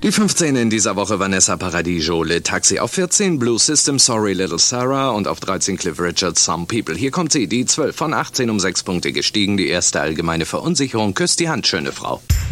Die 15 in dieser Woche Vanessa Paradiso, Le Taxi auf 14, Blue System, Sorry Little Sarah und auf 13 Cliff Richard, Some People. Hier kommt sie, die 12 von 18 um 6 Punkte gestiegen, die erste allgemeine Verunsicherung, küsst die Hand, schöne Frau.